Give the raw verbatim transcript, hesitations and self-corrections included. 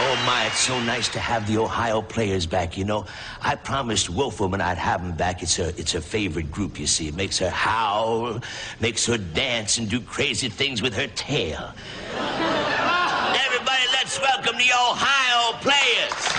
Oh, my, it's so nice to have the Ohio Players back, you know. I promised Wolfwoman I'd have them back. It's her, it's her favorite group, you see. It makes her howl, makes her dance and do crazy things with her tail. Everybody, let's welcome the Ohio Players.